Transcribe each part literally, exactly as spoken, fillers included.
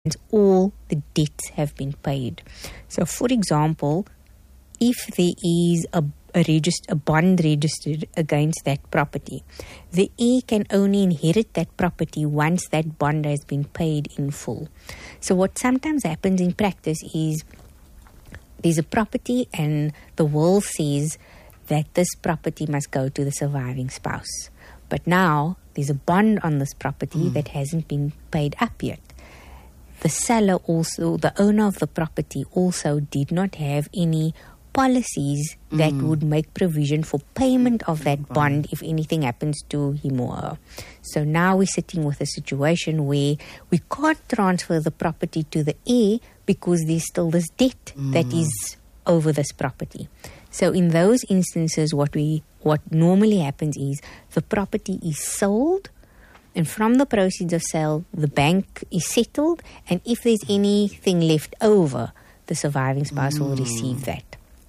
all the debts have been paid. So, for example, if there is a, a, regist- a bond registered against that property, the heir can only inherit that property once that bond has been paid in full. So what sometimes happens in practice is there's a property and the will says that this property must go to the surviving spouse. But now there's a bond on this property mm. that hasn't been paid up yet. The seller also, the owner of the property also did not have any policies mm. that would make provision for payment of that bond if anything happens to him or her. So now we're sitting with a situation where we can't transfer the property to the heir because there's still this debt mm. that is over this property. So in those instances, what we what normally happens is the property is sold, and from the proceeds of sale, the bank is settled, and if there's anything left over, the surviving spouse mm. will receive that.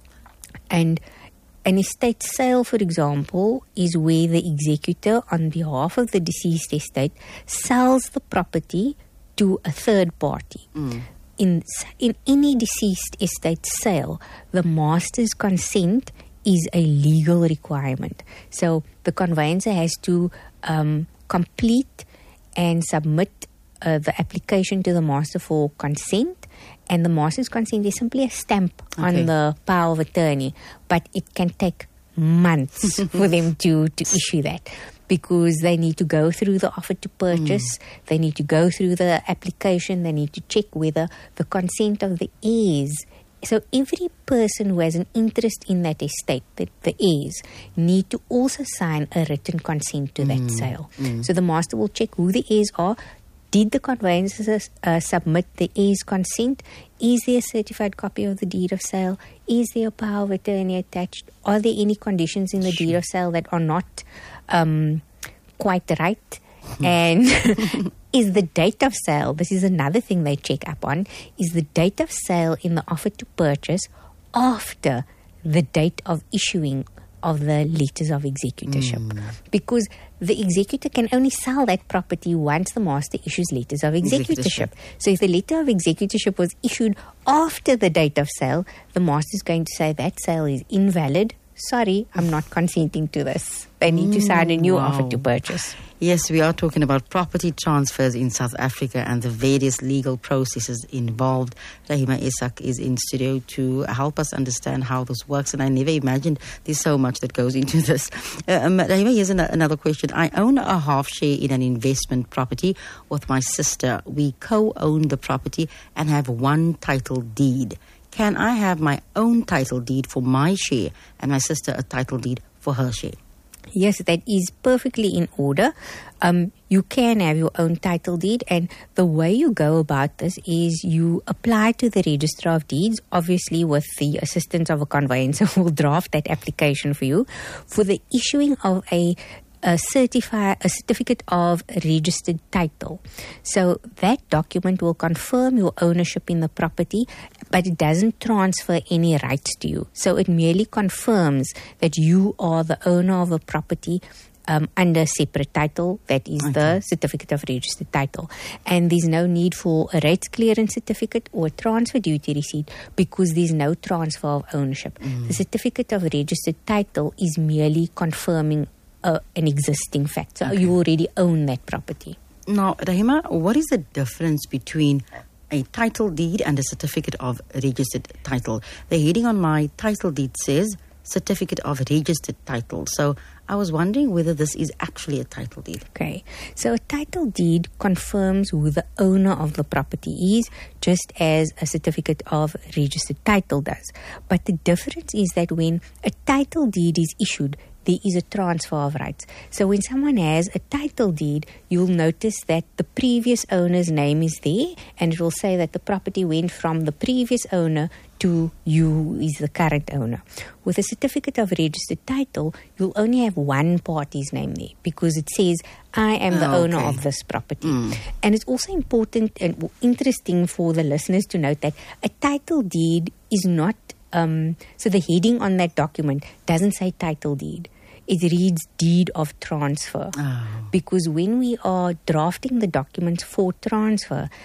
And an estate sale, for example, is where the executor, on behalf of the deceased estate, sells the property to a third party. Mm. In, in any deceased estate sale, the master's consent is a legal requirement. So the conveyancer has to um, complete and submit uh, the application to the master for consent, and the master's consent is simply a stamp okay. on the power of attorney, but it can take months for them to, to issue that, because they need to go through the offer to purchase, mm. they need to go through the application, they need to check whether the consent of the heirs. So every person who has an interest in that estate, the, the heirs, need to also sign a written consent to that mm. sale. Mm. So the master will check who the heirs are. Did the conveyancer uh, submit the heirs' consent? Is there a certified copy of the deed of sale? Is there a power of attorney attached? Are there any conditions in the sure. deed of sale that are not um, quite right? And is the date of sale, this is another thing they check up on, is the date of sale in the offer to purchase after the date of issuing of the letters of executorship. Mm. Because the executor can only sell that property once the master issues letters of executorship. executorship. So if the letter of executorship was issued after the date of sale, the master is going to say that sale is invalid. Sorry, I'm not consenting to this. They need mm, to sign a new wow. offer to purchase. Yes, we are talking about property transfers in South Africa and the various legal processes involved. Rahima Isak is in studio to help us understand how this works, and I never imagined there's so much that goes into this. Uh, um, Rahima, here's an- another question. I own a half share in an investment property with my sister. We co-own the property and have one title deed. Can I have my own title deed for my share and my sister a title deed for her share? Yes, that is perfectly in order. Um, you can have your own title deed, and the way you go about this is you apply to the Register of Deeds, obviously with the assistance of a conveyancer who will draft that application for you, for the issuing of a a certify a certificate of registered title. So that document will confirm your ownership in the property, but it doesn't transfer any rights to you. So it merely confirms that you are the owner of a property um, under separate title, that is okay. the certificate of registered title. And there's no need for a rates clearance certificate or a transfer duty receipt, because there's no transfer of ownership. Mm. The certificate of registered title is merely confirming Uh, an existing fact. So okay. you already own that property. Now, Rahima, what is the difference between a title deed and a certificate of registered title? The heading on my title deed says certificate of registered title. So I was wondering whether this is actually a title deed. Okay. So a title deed confirms who the owner of the property is, just as a certificate of registered title does. But the difference is that when a title deed is issued, there is a transfer of rights. So when someone has a title deed, you'll notice that the previous owner's name is there, and it will say that the property went from the previous owner to you, who is the current owner. With a certificate of registered title, you'll only have one party's name there, because it says, I am the oh, owner okay. of this property. Mm. And it's also important and interesting for the listeners to note that a title deed is not Um, so the heading on that document doesn't say title deed. It reads deed of transfer. Oh. Because when we are drafting the documents for transfer,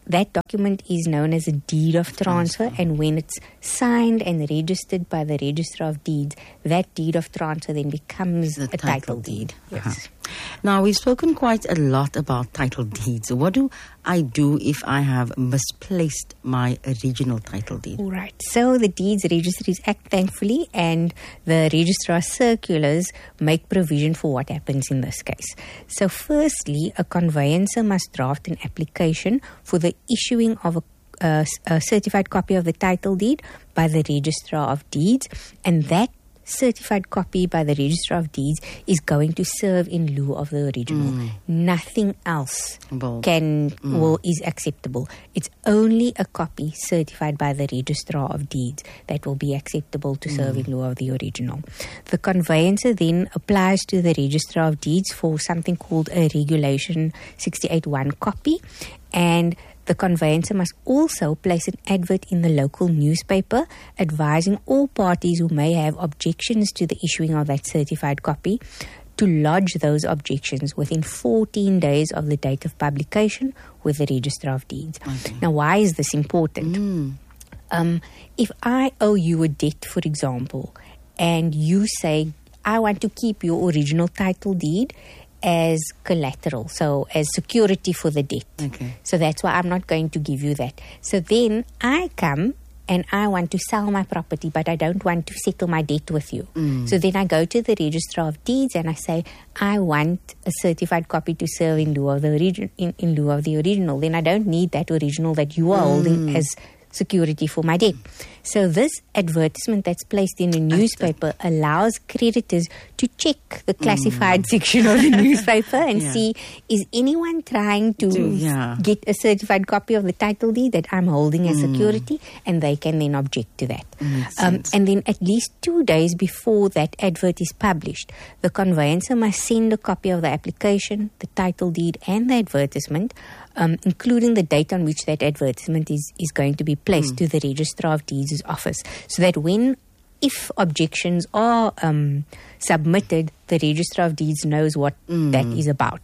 that document is known as a deed of transfer, transfer, and when it's signed and registered by the Registrar of Deeds, that deed of transfer then becomes the a title, title deed. deed. Yes. Uh-huh. Now, we've spoken quite a lot about title deeds. What do I do if I have misplaced my original title deed? All right. So the Deeds Registries Act, thankfully, and the Registrar Circulars make provision for what happens in this case. So firstly, a conveyancer must draft an application for the issuing of a Uh, a certified copy of the title deed by the Registrar of Deeds, and that certified copy by the Registrar of Deeds is going to serve in lieu of the original. Mm. Nothing else well, can mm. will is acceptable. It's only a copy certified by the Registrar of Deeds that will be acceptable to serve mm. in lieu of the original. The conveyancer then applies to the Registrar of Deeds for something called a Regulation sixty-eight one copy, and the conveyancer must also place an advert in the local newspaper advising all parties who may have objections to the issuing of that certified copy to lodge those objections within fourteen days of the date of publication with the Registrar of Deeds. Okay. Now, why is this important? Mm. Um, if I owe you a debt, for example, and you say, I want to keep your original title deed as collateral, so as security for the debt. Okay. So that's why I'm not going to give you that. So then I come and I want to sell my property, but I don't want to settle my debt with you. Mm. So then I go to the Registrar of Deeds and I say, I want a certified copy to serve in lieu of the origin in, in lieu of the original. Then I don't need that original that you are mm. holding as security for my debt. So this advertisement that's placed in a newspaper allows creditors to check the classified mm. section of the newspaper and yeah. see, is anyone trying to Do, yeah. get a certified copy of the title deed that I'm holding as mm. security, and they can then object to that. Um, and then at least two days before that advert is published, the conveyancer must send a copy of the application, the title deed and the advertisement, um, including the date on which that advertisement is, is going to be placed mm. to the Registrar of Deeds' office, so that when, if objections are um, submitted, the Registrar of Deeds knows what mm. that is about.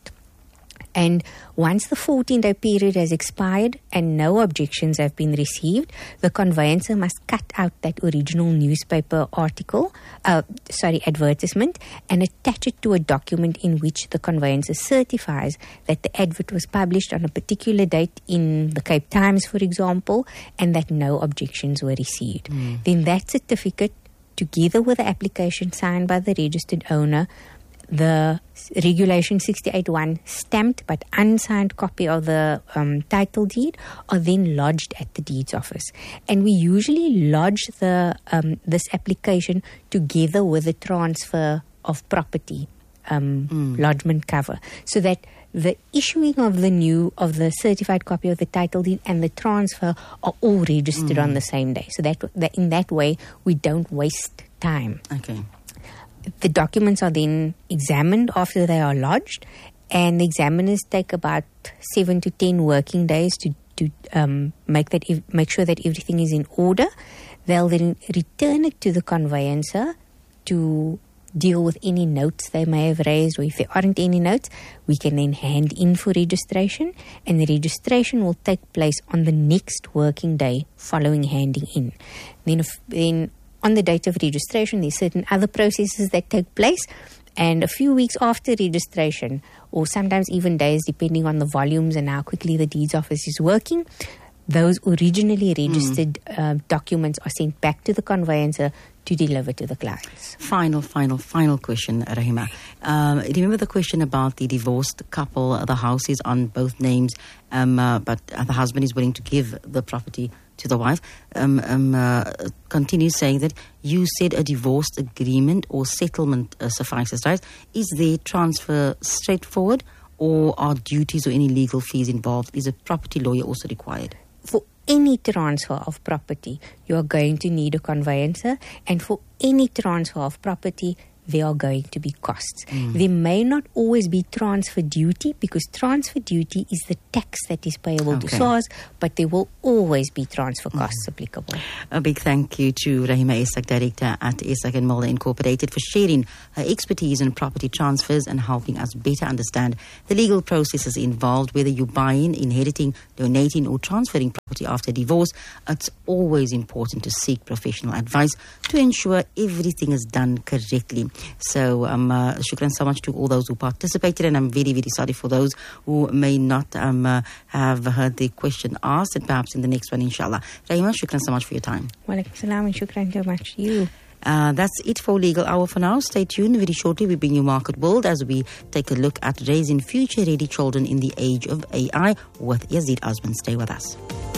And once the fourteen-day period has expired and no objections have been received, the conveyancer must cut out that original newspaper article, uh, sorry, advertisement, and attach it to a document in which the conveyancer certifies that the advert was published on a particular date in the Cape Times, for example, and that no objections were received. Mm. Then that certificate, together with the application signed by the registered owner, the Regulation sixty-eight one stamped but unsigned copy of the um, title deed are then lodged at the deeds office. And we usually lodge the um, this application together with the transfer of property um, mm. lodgement cover, so that the issuing of the new, of the certified copy of the title deed and the transfer are all registered mm. on the same day. So that, that in that way, we don't waste time. Okay. The documents are then examined after they are lodged, and the examiners take about seven to ten working days to, to um, make that make sure that everything is in order. They'll then return it to the conveyancer to deal with any notes they may have raised, or if there aren't any notes, we can then hand in for registration, and the registration will take place on the next working day following handing in. Then, if, then on the date of registration, there's certain other processes that take place, and a few weeks after registration, or sometimes even days depending on the volumes and how quickly the deeds office is working, those originally registered mm. uh, documents are sent back to the conveyancer to deliver to the clients. Final, final, final question, Rahima. Um, remember the question about the divorced couple, the house is on both names, um, uh, but uh, the husband is willing to give the property to the wife. Um, um, uh, continues saying that you said a divorce agreement or settlement uh, suffices, right? Is their transfer straightforward, or are duties or any legal fees involved? Is a property lawyer also required? For any transfer of property, you are going to need a conveyancer, and for any transfer of property, there are going to be costs. Mm. There may not always be transfer duty, because transfer duty is the tax that is payable okay. to SARS, but there will always be transfer costs mm. applicable. A big thank you to Rahima Isaak, Director at Isaak and Mulder Incorporated, for sharing her expertise in property transfers and helping us better understand the legal processes involved, whether you're buying, inheriting, donating or transferring property after divorce. It's always important to seek professional advice to ensure everything is done correctly. So um, uh, shukran so much to all those who participated, and I'm very, very sorry for those who may not um, uh, have heard the question asked, and perhaps in the next one, inshallah. Rahima, shukran so much for your time. Wa alaikum salam, and shukran so much to you. Uh, that's it for Legal Hour for now. Stay tuned. Very shortly we bring you Market World as we take a look at raising future-ready children in the age of A I with Yazid Osman. Stay with us.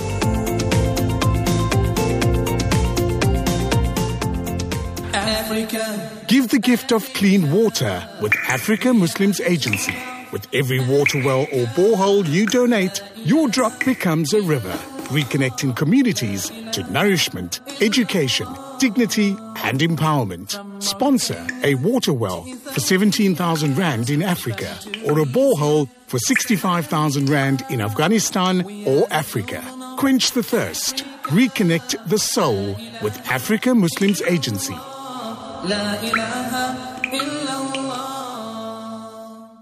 Africa. Give the gift of clean water with Africa Muslims Agency. With every water well or borehole you donate, your drop becomes a river, reconnecting communities to nourishment, education, dignity and empowerment. Sponsor a water well for seventeen thousand rand in Africa, or a borehole for sixty-five thousand rand in Afghanistan or Africa. Quench the thirst. Reconnect the soul with Africa Muslims Agency. La ilaha illallah.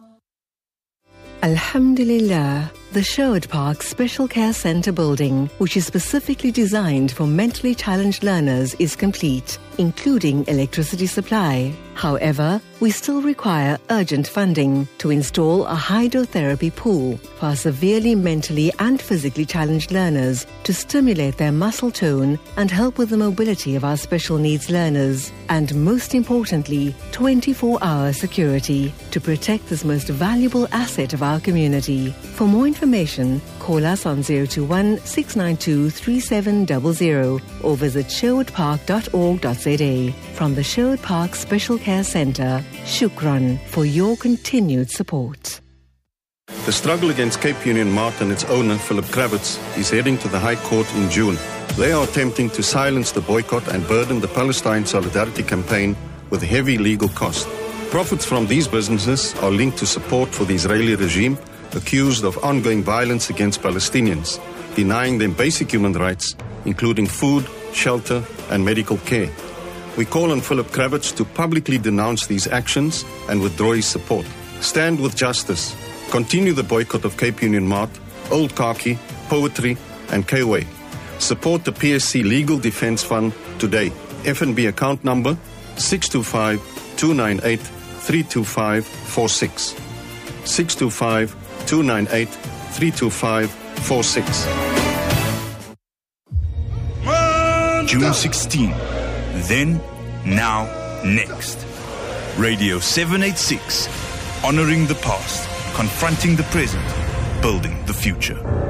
Alhamdulillah. The Sherwood Park Special Care Centre building, which is specifically designed for mentally challenged learners, is complete, including electricity supply. However, we still require urgent funding to install a hydrotherapy pool for our severely mentally and physically challenged learners to stimulate their muscle tone and help with the mobility of our special needs learners. And most importantly, twenty-four hour security to protect this most valuable asset of our community. For more information, call us on zero two one, six nine two, three seven zero zero or visit sherwood park dot org dot z a. From the Sherwood Park Special Care Centre, shukran for your continued support. The struggle against Cape Union Mart and its owner, Philip Kravitz, is heading to the High Court in June. They are attempting to silence the boycott and burden the Palestine Solidarity Campaign with heavy legal costs. Profits from these businesses are linked to support for the Israeli regime, accused of ongoing violence against Palestinians, denying them basic human rights, including food, shelter, and medical care. We call on Philip Kravitz to publicly denounce these actions and withdraw his support. Stand with justice. Continue the boycott of Cape Union Mart, Old Khaki, Poetry, and K-Way. Support the P S C Legal Defence Fund today. F N B account number six two five, two nine eight, three two five four six. six two five, two nine eight, three two five four six. June sixteenth. Then, now, next. Radio seven eighty-six. Honoring the past, confronting the present, building the future.